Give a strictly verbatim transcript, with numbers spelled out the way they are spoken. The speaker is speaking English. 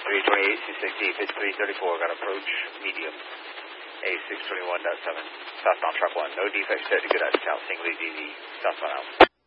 three twenty-eight, two sixty, pitch three thirty-four, got approach medium. A six twenty-one point seven, southbound truck one, no defects, steady, good out, south, single E D Z, southbound out.